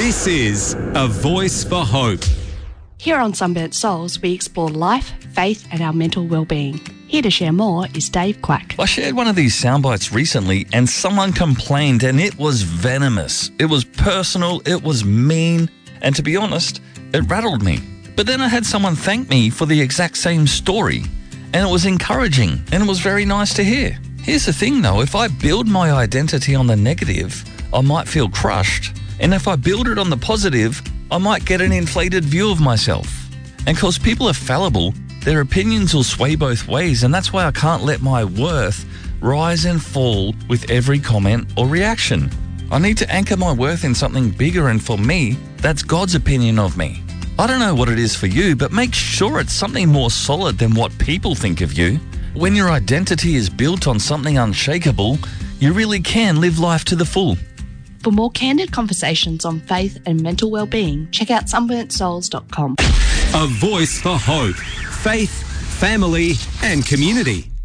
This is A Voice for Hope. Here on Sunburnt Souls, we explore life, faith and our mental well-being. Here to share more is Dave Quack. I shared one of these sound bites recently and someone complained and it was venomous. It was personal, it was mean, and to be honest, it rattled me. But then I had someone thank me for the exact same story and it was encouraging and it was very nice to hear. Here's the thing though, if I build my identity on the negative, I might feel crushed. And if I build it on the positive, I might get an inflated view of myself. And because people are fallible, their opinions will sway both ways, and that's why I can't let my worth rise and fall with every comment or reaction. I need to anchor my worth in something bigger, and for me, that's God's opinion of me. I don't know what it is for you, but make sure it's something more solid than what people think of you. When your identity is built on something unshakable, you really can live life to the full. For more candid conversations on faith and mental well-being, check out sunburntsouls.com. A Voice for Hope. Faith, family and community.